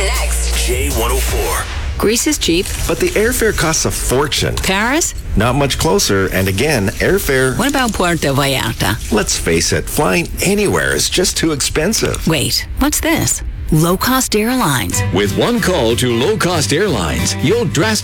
next. J104. Greece is cheap. But the airfare costs a fortune. Paris? Not much closer, and again, airfare... What about Puerto Vallarta? Let's face it, flying anywhere is just too expensive. Wait, what's this? Low-cost airlines. With one call to low-cost airlines, you'll drastically